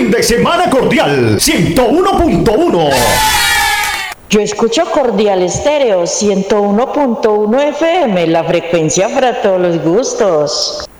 Fin de semana cordial 101.1. Yo escucho Cordial Estéreo 101.1 FM, la frecuencia para todos los gustos.